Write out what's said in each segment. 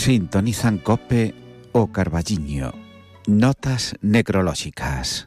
Sintonizan COPE o Carballiño. Notas necrolóxicas.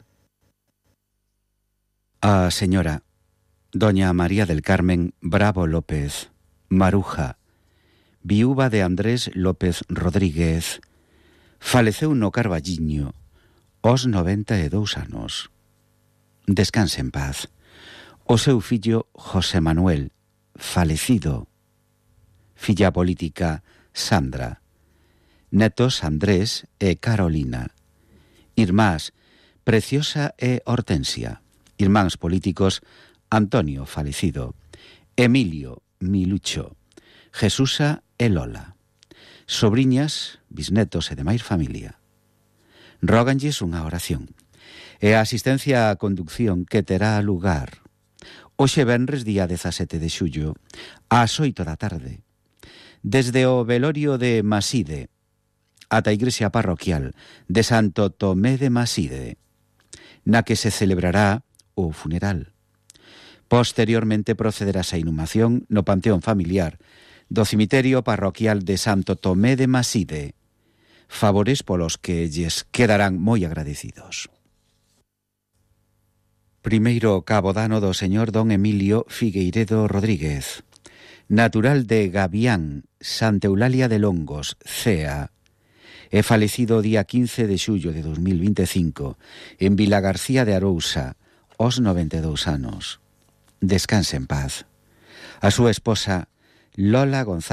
A señora Doña María del Carmen Bravo López Maruja, viúva de Andrés López Rodríguez, faleceu no Carballiño aos 92 anos. Descanse en paz. O seu fillo José Manuel, falecido. Filla política Sandra. Netos Andrés e Carolina. Irmás Preciosa e Hortensia. Irmáns políticos Antonio, falecido. Emilio, Milucho. Jesusa e Lola. Sobriñas, bisnetos e demais familia. Róganlles unha oración. E a asistencia á conducción que terá lugar hoxe venres día 17 de xullo ás 8 da tarde desde o velorio de Maside ata a igrexa parroquial de Santo Tomé de Maside, na que se celebrará o funeral. Posteriormente procederás a inhumación no panteón familiar do cemiterio parroquial de Santo Tomé de Maside, favores polos que lles quedarán moi agradecidos. Primeiro cabodano do señor don Emilio Figueiredo Rodríguez, natural de Gavián, Santa Eulalia de Longos, Cea, e falecido o día 15 de xullo de 2025 en Vilagarcía de Arousa, aos 92 anos. Descanse en paz. A súa esposa Lola González